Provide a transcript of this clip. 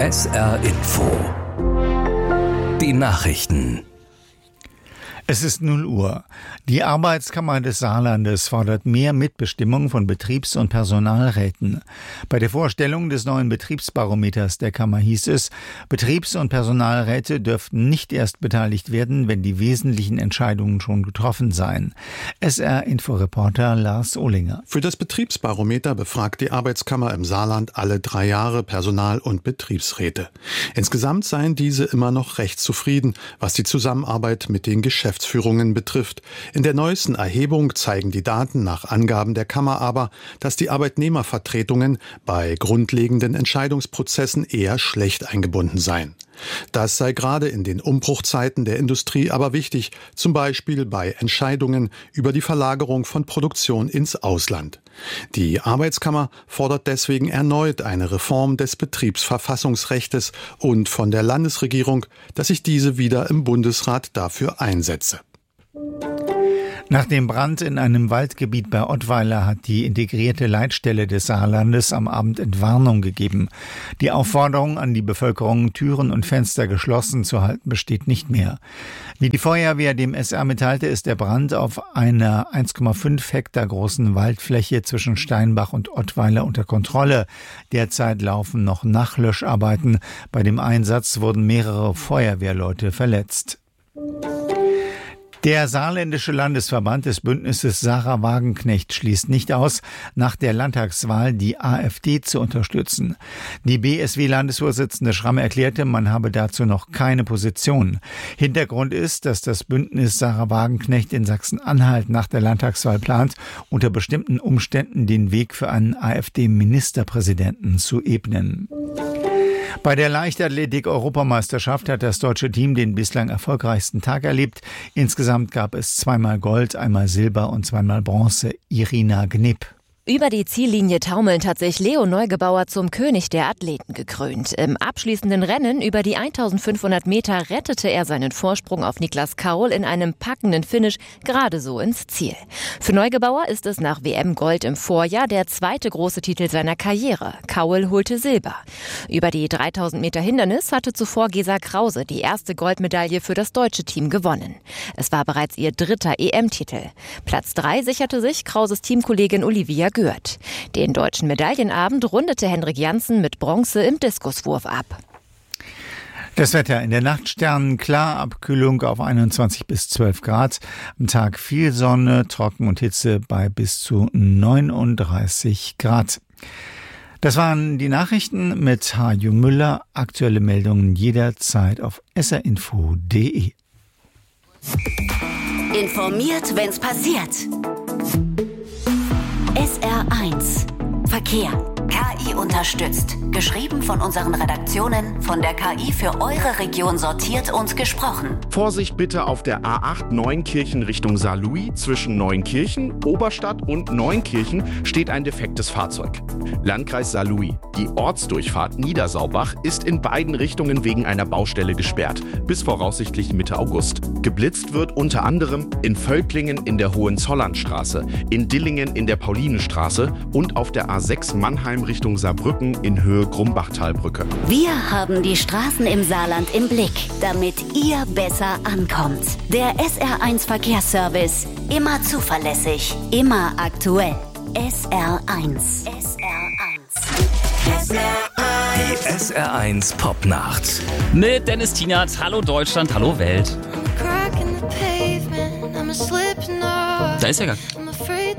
SR Info. Die Nachrichten. Es ist 0 Uhr. Die Arbeitskammer des Saarlandes fordert mehr Mitbestimmung von Betriebs- und Personalräten. Bei der Vorstellung des neuen Betriebsbarometers der Kammer hieß es, Betriebs- und Personalräte dürften nicht erst beteiligt werden, wenn die wesentlichen Entscheidungen schon getroffen seien. SR-Info-Reporter Lars Ohlinger. Für das Betriebsbarometer befragt die Arbeitskammer im Saarland alle 3 Jahre Personal- und Betriebsräte. Insgesamt seien diese immer noch recht zufrieden, was die Zusammenarbeit mit den Geschäftsführungen betrifft. In der neuesten Erhebung zeigen die Daten nach Angaben der Kammer aber, dass die Arbeitnehmervertretungen bei grundlegenden Entscheidungsprozessen eher schlecht eingebunden seien. Das sei gerade in den Umbruchzeiten der Industrie aber wichtig, zum Beispiel bei Entscheidungen über die Verlagerung von Produktion ins Ausland. Die Arbeitskammer fordert deswegen erneut eine Reform des Betriebsverfassungsrechtes und von der Landesregierung, dass sich diese wieder im Bundesrat dafür einsetze. Nach dem Brand in einem Waldgebiet bei Ottweiler hat die integrierte Leitstelle des Saarlandes am Abend Entwarnung gegeben. Die Aufforderung an die Bevölkerung, Türen und Fenster geschlossen zu halten, besteht nicht mehr. Wie die Feuerwehr dem SR mitteilte, ist der Brand auf einer 1,5 Hektar großen Waldfläche zwischen Steinbach und Ottweiler unter Kontrolle. Derzeit laufen noch Nachlöscharbeiten. Bei dem Einsatz wurden mehrere Feuerwehrleute verletzt. Der saarländische Landesverband des Bündnisses Sarah Wagenknecht schließt nicht aus, nach der Landtagswahl die AfD zu unterstützen. Die BSW-Landesvorsitzende Schramm erklärte, man habe dazu noch keine Position. Hintergrund ist, dass das Bündnis Sarah Wagenknecht in Sachsen-Anhalt nach der Landtagswahl plant, unter bestimmten Umständen den Weg für einen AfD-Ministerpräsidenten zu ebnen. Bei der Leichtathletik-Europameisterschaft hat das deutsche Team den bislang erfolgreichsten Tag erlebt. Insgesamt gab es 2-mal Gold, 1-mal Silber und 2-mal Bronze. Irina Gnipp. Über die Ziellinie taumelnd hat sich Leo Neugebauer zum König der Athleten gekrönt. Im abschließenden Rennen über die 1500 Meter rettete er seinen Vorsprung auf Niklas Kaul in einem packenden Finish gerade so ins Ziel. Für Neugebauer ist es nach WM-Gold im Vorjahr der zweite große Titel seiner Karriere. Kaul holte Silber. Über die 3000 Meter Hindernis hatte zuvor Gesa Krause die erste Goldmedaille für das deutsche Team gewonnen. Es war bereits ihr 3. EM-Titel. Platz 3 sicherte sich Krauses Teamkollegin Olivia Gürt. Den deutschen Medaillenabend rundete Henrik Janssen mit Bronze im Diskuswurf ab. Das Wetter in der Nacht sternenklar, Abkühlung auf 21 bis 12 Grad. Am Tag viel Sonne, Trocken und Hitze bei bis zu 39 Grad. Das waren die Nachrichten mit Hajo Müller. Aktuelle Meldungen jederzeit auf srinfo.de. Informiert, wenn's passiert. SR1 Verkehr. KI unterstützt. Geschrieben von unseren Redaktionen, von der KI für eure Region sortiert und gesprochen. Vorsicht bitte auf der A8 Neunkirchen Richtung Saarlouis. Zwischen Neunkirchen, Oberstadt und Neunkirchen steht ein defektes Fahrzeug. Landkreis Saarlouis. Die Ortsdurchfahrt Niedersaubach ist in beiden Richtungen wegen einer Baustelle gesperrt. Bis voraussichtlich Mitte August. Geblitzt wird unter anderem in Völklingen in der Hohenzollernstraße, in Dillingen in der Paulinenstraße und auf der A6 Mannheim Richtung Saarbrücken in Höhe Grumbachtalbrücke. Wir haben die Straßen im Saarland im Blick, damit ihr besser ankommt. Der SR1 Verkehrsservice. Immer zuverlässig, immer aktuell. SR1. SR1. Die SR1 Popnacht. Mit Dennis Tienert. Hallo Deutschland, hallo Welt. Da ist er gar